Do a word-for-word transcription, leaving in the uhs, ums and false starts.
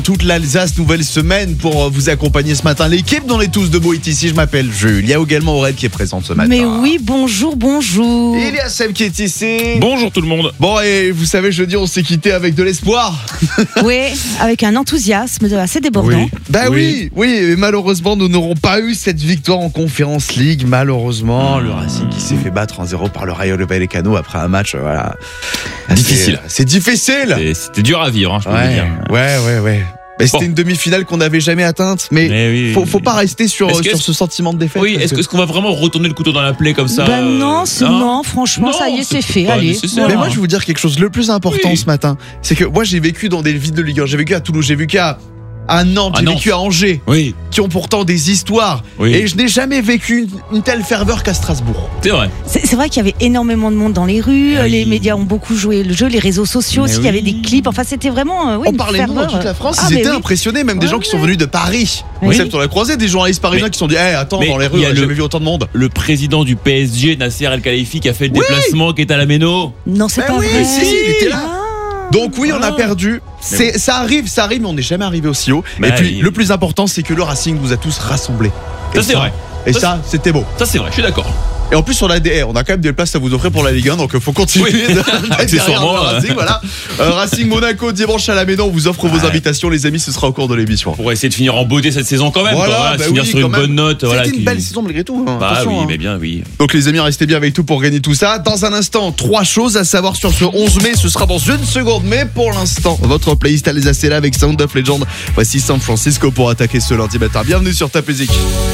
Toute l'Alsace, nouvelle semaine pour vous accompagner ce matin. L'équipe dans les tous debout est ici, je m'appelle Jules. Il y a également Aurèle qui est présente ce matin. Mais oui, bonjour, bonjour. Il y a Seb qui est ici. Bonjour tout le monde. Bon, et vous savez, jeudi, on s'est quitté avec de l'espoir. Oui, avec un enthousiasme assez débordant. Oui. Bah oui, oui, oui, mais malheureusement, nous n'aurons pas eu cette victoire en Conference League. Malheureusement, le Racing qui s'est fait battre un zéro par le Rayo Vallecano après un match, voilà. Difficile. C'est, c'est difficile. Et c'était dur à vivre, hein, je peux Ouais, vous dire. ouais, ouais, ouais. Mais c'était Bon. une demi-finale qu'on n'avait jamais atteinte, mais, Mais oui. faut, faut pas rester sur, Est-ce que- sur ce sentiment de défaite. Oui, parce est-ce, que- que- est-ce qu'on va vraiment retourner le couteau dans la plaie comme ça Ben euh, non, c'est- hein non, franchement, Non, ça y est, c'est c'est fait. pas Allez, nécessaire. Mais voilà. moi, je vais vous dire quelque chose. Le plus important Oui. ce matin, c'est que moi, j'ai vécu dans des villes de Ligue un. J'ai vécu à Toulouse, j'ai vécu à, à Nantes, À j'ai Nantes. vécu à Angers, Oui, qui ont pourtant des histoires. Oui. Et je n'ai jamais vécu une, une telle ferveur qu'à Strasbourg. c'est vrai. C'est c'est vrai qu'il y avait énormément de monde dans les rues, Ah oui. les médias ont beaucoup joué le jeu, les réseaux sociaux Mais aussi, il y avait oui. des clips, enfin c'était vraiment euh, oui, On une parlait de nous dans ferveur. toute la France, Ah, ils mais étaient oui. impressionnés, même des Ouais, gens qui sont ouais. venus de Paris. Oui. Concept, on a croisé des journalistes parisiens Mais- qui se sont dit, eh, attends, mais dans les il rues, y a on a le- jamais vu autant de monde. Le président du P S G, Nasser El Khelaifi, qui a fait le déplacement, qui est à la Méno. Non, c'est Ben pas oui, vrai. si, il était là. Ah. Donc oui, on a Ah. perdu. C'est, ça arrive, ça arrive, mais on n'est jamais arrivé aussi haut. Bah, et puis, il- le plus important, c'est que le Racing nous a tous rassemblés. Et Ça, c'est vrai. Et Ça, ça, c'était beau. Ça, c'est vrai, je suis d'accord. Et en plus, on a des, on a quand même des places à vous offrir pour la Ligue un, donc il faut continuer. Oui. de- d'être Accessoirement, derrière le Racing, voilà. Euh, Racing Monaco dimanche à la Méno, on vous offre vos Ouais. invitations, les amis. Ce sera au cours de l'émission. Pour essayer de finir en beauté cette saison quand même. Voilà, quoi, voilà, bah finir oui, sur quand une même. bonne note. C'était Voilà, une qui- belle saison malgré tout. hein. Bah Attention, oui, hein. mais bien, oui. Donc les amis, restez bien avec tout pour gagner tout ça. Dans un instant, trois choses à savoir sur ce onze mai. Ce sera dans une seconde. Mais pour l'instant, votre playlist Alsace est là avec Sound of Legend. Voici San Francisco pour attaquer ce lundi matin. Bienvenue sur Top Music.